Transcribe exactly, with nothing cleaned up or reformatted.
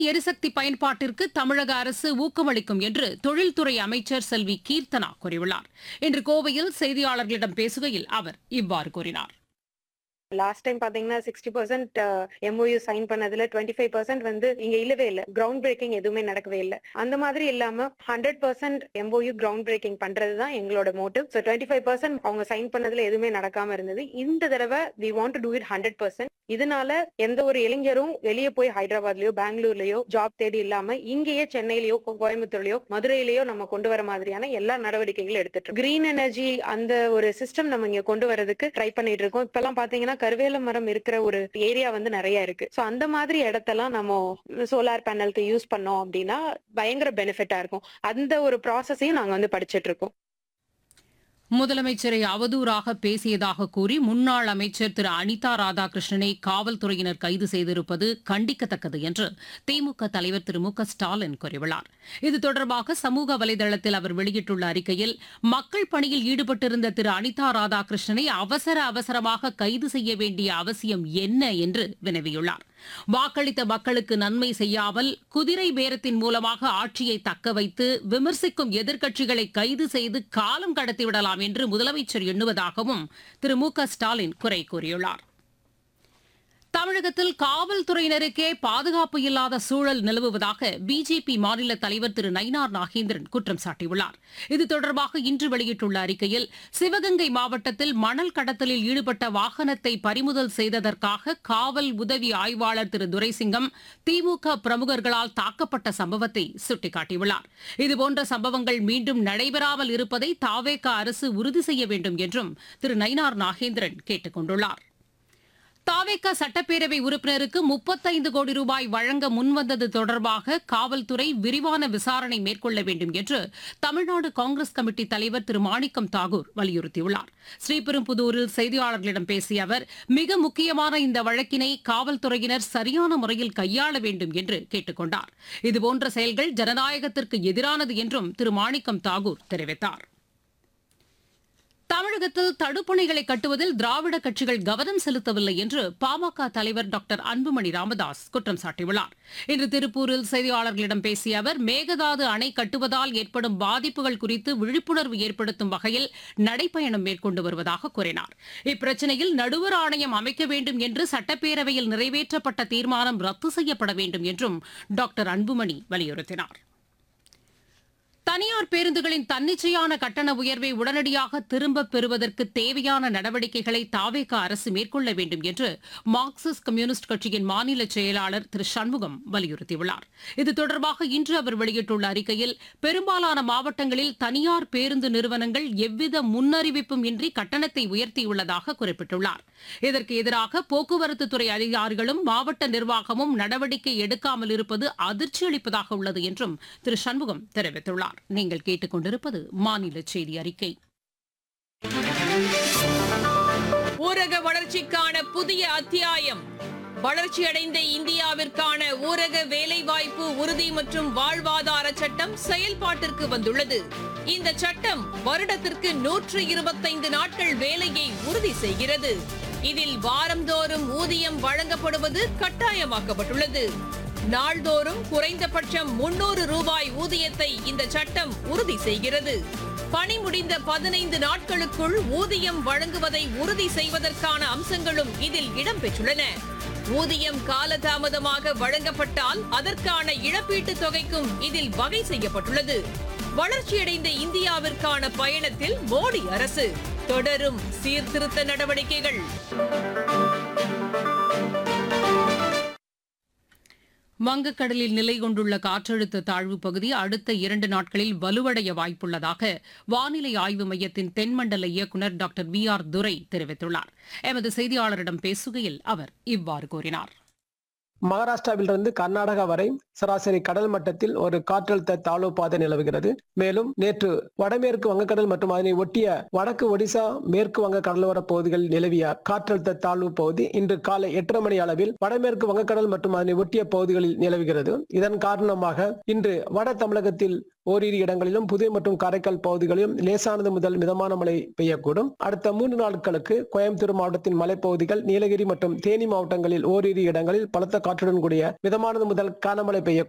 எரிசக்தி பயன்பாட்டிற்கு தமிழக அரசு ஊக்கமளிக்கும் என்று தொழில்துறை அமைச்சர் செல்வி கீர்த்தனா கூறியுள்ளார். இன்று கோவையில் செய்தியாளர்களிடம் பேசுகையில் அவர் இவ்வாறு கூறினார். லாஸ்ட் டைம் பாத்தீங்கன்னா சிக்ஸ்டி பர்சன்ட் எம்ஓயு சைன் பண்ணதுல டுவெண்ட்டி ஃபைவ் பர்சன்ட் வந்து இங்க இல்லவே இல்லை. கிரவுண்ட் பிரேக்கிங் எதுவுமே நடக்கவே இல்லை. அந்த மாதிரி இல்லாம hundred percent MoU ground braking பண்றதுதான் எங்களோட motive. So twenty five percent அவங்க சைன் பண்ணதுல எதுவுமே நடக்காம இருந்தது. இந்த தடவை we want to do it hundred percent. இதனால எந்த ஒரு இளைஞரும் வெளியே போய் ஹைதராபாத்லயோ பெங்களூர்லயோ ஜாப் தேடி இல்லாம இங்கேயே சென்னையிலயோ கோயம்புத்தூர்லயோ மதுரையிலயோ நம்ம கொண்டு வர மாதிரியான எல்லா நடவடிக்கைகளும் எடுத்துட்டு கிரீன் எனர்ஜி அந்த ஒரு சிஸ்டம் நம்ம இங்க கொண்டு வரதுக்கு ட்ரை பண்ணிட்டு இருக்கோம். இப்பெல்லாம் பாத்தீங்கன்னா கருவேல மரம் இருக்கிற ஒரு ஏரியா வந்து நிறைய இருக்கு. சோ அந்த மாதிரி இடத்தெல்லாம் நம்ம சோலார் பேனலுக்கு யூஸ் பண்ணோம் அப்படின்னா பயங்கர பெனிஃபிட்டா இருக்கும். அந்த ஒரு ப்ராசஸையும் நாங்க வந்து படிச்சுட்டு இருக்கோம். முதலமைச்சரை அவதூறாக பேசியதாக கூறி முன்னாள் அமைச்சர் திரு அனிதா ராதாகிருஷ்ணனை காவல்துறையினர் கைது செய்திருப்பது கண்டிக்கத்தக்கது என்று திமுக தலைவர் திரு மு க ஸ்டாலின் கூறியுள்ளார். இது தொடர்பாக சமூக வலைதளத்தில் அவர் வெளியிட்டுள்ள அறிக்கையில், மக்கள் பணியில் ஈடுபட்டிருந்த திரு அனிதா ராதாகிருஷ்ணனை அவசர அவசரமாக கைது செய்ய வேண்டிய அவசியம் என்ன என்று வினவியுள்ளார். வாக்களித்த மக்களுக்கு நன்மை செய்யாமல் குதிரை பேரத்தின் மூலமாக ஆட்சியை தக்க வைத்து விமர்சிக்கும் எதிர்க்கட்சிகளை கைது செய்து காலம் கடத்திவிடலாம் என்று முதலமைச்சர் எண்ணுவதாகவும் திரு மு க ஸ்டாலின் குறை கூறியுள்ளார். தமிழகத்தில் காவல்துறையினருக்கே பாதுகாப்பு இல்லாத சூழல் நிலவுவதாக பிஜேபி மாநில தலைவர் திரு நயினார் நாகேந்திரன் குற்றம் சாட்டியுள்ளார். இது தொடர்பாக இன்று வெளியிட்டுள்ள அறிக்கையில், சிவகங்கை மாவட்டத்தில் மணல் கடத்தலில் ஈடுபட்ட வாகனத்தை பறிமுதல் செய்ததற்காக காவல் உதவி ஆய்வாளர் திரு துரைசிங்கம் திமுக பிரமுகர்களால் தாக்கப்பட்ட சம்பவத்தை சுட்டிக்காட்டியுள்ளார். இதுபோன்ற சம்பவங்கள் மீண்டும் நடைபெறாமல் இருப்பதை தாவேக அரசு உறுதி செய்ய வேண்டும் என்றும் திரு நயினார் நாகேந்திரன் கேட்டுக் கொண்டுள்ளார். தாவேக சட்டப்பேரவை உறுப்பினருக்கு முப்பத்தைந்து கோடி ரூபாய் வழங்க முன்வந்தது தொடர்பாக காவல்துறை விரிவான விசாரணை மேற்கொள்ள வேண்டும் என்று தமிழ்நாடு காங்கிரஸ் கமிட்டி தலைவர் திரு மாணிக்கம் தாகூர் வலியுறுத்தியுள்ளார். ஸ்ரீபெரும்புதூரில் செய்தியாளர்களிடம் பேசிய அவர், மிக முக்கியமான இந்த வழக்கினை காவல்துறையினர் சரியான முறையில் கையாள வேண்டும் என்று கேட்டுக் கொண்டார். இதுபோன்ற செயல்கள் ஜனநாயகத்திற்கு எதிரானது என்றும் திரு மாணிக்கம் தாகூர் தெரிவித்தார். தமிழகத்தில் தடுப்பணைகளை கட்டுவதில் திராவிட கட்சிகள் கவனம் செலுத்தவில்லை என்று பாமக தலைவர் டாக்டர் அன்புமணி ராமதாஸ் குற்றம் சாட்டியுள்ளார். இன்று திருப்பூரில் செய்தியாளர்களிடம் பேசிய அவர், மேகதாது அணை கட்டுவதால் ஏற்படும் பாதிப்புகள் குறித்து விழிப்புணர்வு ஏற்படுத்தும் வகையில் நடைப்பயணம் மேற்கொண்டு வருவதாக கூறினார். இப்பிரச்சினையில் நடுவர் ஆணையம் அமைக்க வேண்டும் என்று சட்டப்பேரவையில் நிறைவேற்றப்பட்ட தீர்மானம் ரத்து செய்யப்பட வேண்டும் என்றும் டாக்டர் அன்புமணி வலியுறுத்தினார். தனியார் பேருந்துகளின் தன்னிச்சையான கட்டண உயர்வை உடனடியாக திரும்பப் பெறுவதற்கு தேவையான நடவடிக்கைகளை தாவேக அரசு மேற்கொள்ள வேண்டும் என்று மார்க்சிஸ்ட் கம்யூனிஸ்ட் கட்சியின் மாநில செயலாளர் திரு சண்முகம் வலியுறுத்தியுள்ளார். இது தொடர்பாக இன்று அவர் வெளியிட்டுள்ள அறிக்கையில், பெரும்பாலான மாவட்டங்களில் தனியார் பேருந்து நிறுவனங்கள் எவ்வித முன்னறிவிப்பும் இன்றி கட்டணத்தை உயர்த்தியுள்ளதாக குறிப்பிட்டுள்ளார். இதற்கு எதிராக போக்குவரத்துத்துறை அதிகாரிகளும் மாவட்ட நிர்வாகமும் நடவடிக்கை எடுக்காமல் இருப்பது அதிர்ச்சி அளிப்பதாக உள்ளது என்றும் திரு சண்முகம் தெரிவித்துள்ளார். நீங்கள் கேட்டுக்கொண்டிருப்பது மாநில செய்தி அறிக்கை. ஊரக வளர்ச்சிக்கான புதிய அத்தியாயம். வளர்ச்சியடைந்த இந்தியாவிற்கான ஊரக வேலைவாய்ப்பு உறுதி மற்றும் வாழ்வாதார சட்டம் செயல்பாட்டிற்கு வந்துள்ளது. இந்த சட்டம் வருடத்திற்கு நூற்று இருபத்தைந்து நாட்கள் வேலையை உறுதி செய்கிறது. இதில் வாரந்தோறும் ஊதியம் வழங்கப்படுவது கட்டாயமாக்கப்பட்டுள்ளது. நாள்தோறும் குறைந்தபட்சம் முன்னூறு ரூபாய் ஊதியத்தை இந்த சட்டம் உறுதி செய்கிறது. பணி முடிந்த பதினைந்து நாட்களுக்குள் ஊதியம் வழங்குவதை உறுதி செய்வதற்கான அம்சங்களும் இதில் இடம்பெற்றுள்ளன. ஊதியம் காலதாமதமாக வழங்கப்பட்டால் அதற்கான இழப்பீட்டுத் தொகைக்கும் இதில் வகை செய்யப்பட்டுள்ளது. வளர்ச்சியடைந்த இந்தியாவிற்கான பயணத்தில் மோடி அரசு தொடரும் சீர்திருத்த நடவடிக்கைகள். வங்கக்கடலில் நிலை கொண்டுள்ள காற்றழுத்த தாழ்வு பகுதி அடுத்த இரண்டு நாட்களில் வலுவடைய வாய்ப்புள்ளதாக வானிலை ஆய்வு மையத்தின் தென்மண்டல இயக்குநர் டாக்டர் வி ஆர் துரை தெரிவித்துள்ளார். எமது செய்தியாளரிடம் பேசுகையில் அவர் இவ்வாறு கூறினார். மகாராஷ்டிராவிலிருந்து கர்நாடகா வரை சராசரி கடல் மட்டத்தில் ஒரு காற்றழுத்த தாழ்வு பாதை நிலவுகிறது. மேலும் நேற்று வடமேற்கு வங்கக்கடல் மற்றும் அதனை ஒட்டிய வடக்கு ஒடிசா மேற்கு வங்க கடலோர பகுதிகளில் நிலவிய காற்றழுத்த தாழ்வு பகுதி இன்று காலை எட்டரை மணி அளவில் வடமேற்கு வங்கக்கடல் மற்றும் அதனை ஒட்டிய பகுதிகளில் நிலவுகிறது. இதன் காரணமாக இன்று வட தமிழகத்தில் ஓரிரு இடங்களிலும் புதுவை மற்றும் காரைக்கால் பகுதிகளிலும் லேசானது முதல் மிதமான மழை பெய்யக்கூடும். அடுத்த மூன்று நாட்களுக்கு கோயம்புத்தூர் மாவட்டத்தின் மலைப்பகுதிகள், நீலகிரி மற்றும் தேனி மாவட்டங்களில் ஓரிரு இடங்களில் பலத்த காற்றுடன் கூடிய மிதமானது முதல் கனமழை பெய்யக்கூடும்.